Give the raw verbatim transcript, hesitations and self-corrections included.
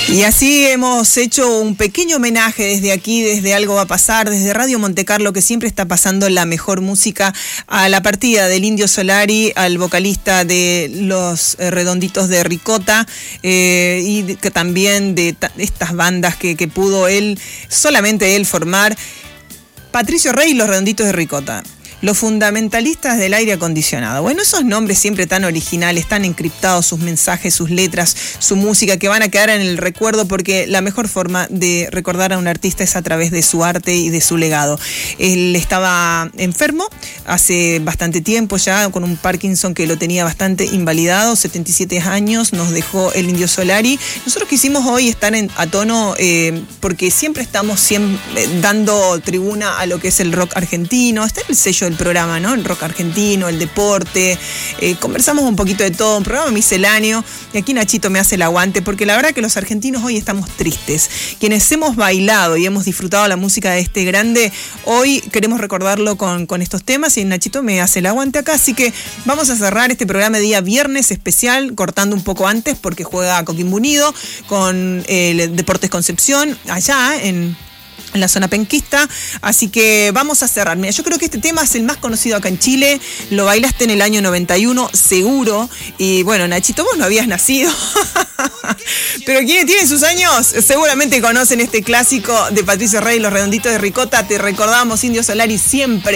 Y así hemos hecho un pequeño homenaje desde aquí, desde Algo Va a Pasar, desde Radio Montecarlo, que siempre está pasando la mejor música, a la partida del Indio Solari, al vocalista de Los Redonditos de Ricota, eh, y de, que también de ta- estas bandas que, que pudo él, solamente él formar. Patricio Rey y Los Redonditos de Ricota. Los fundamentalistas del aire acondicionado. Bueno, esos nombres siempre tan originales, tan encriptados, sus mensajes, sus letras, su música, que van a quedar en el recuerdo, porque la mejor forma de recordar a un artista es a través de su arte y de su legado. Él estaba enfermo hace bastante tiempo ya, con un Parkinson que lo tenía bastante invalidado, setenta y siete años, nos dejó el Indio Solari. Nosotros quisimos hoy estar en, a tono, eh, porque siempre estamos siempre, eh, dando tribuna a lo que es el rock argentino. Está el sello del programa, ¿no? El rock argentino, el deporte, eh, conversamos un poquito de todo, un programa misceláneo, y aquí Nachito me hace el aguante, porque la verdad que los argentinos hoy estamos tristes. Quienes hemos bailado y hemos disfrutado la música de este grande, hoy queremos recordarlo con, con estos temas, y Nachito me hace el aguante acá, así que vamos a cerrar este programa de día viernes especial, cortando un poco antes, porque juega Coquimbo Unido con el Deportes Concepción, allá en... en la zona penquista, así que vamos a cerrar. Mira, yo creo que este tema es el más conocido acá en Chile, lo bailaste en el año noventa y uno, seguro, y bueno, Nachito, vos no habías nacido, pero quienes tienen sus años seguramente conocen este clásico de Patricio Rey, Los Redonditos de Ricota. Te recordamos, Indio Solari, siempre